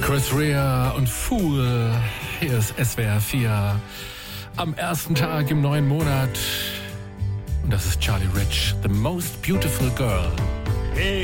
Chris Rea und Fool. Hier ist SWR 4 am ersten Tag im neuen Monat. Und das ist Charlie Rich, The Most Beautiful Girl.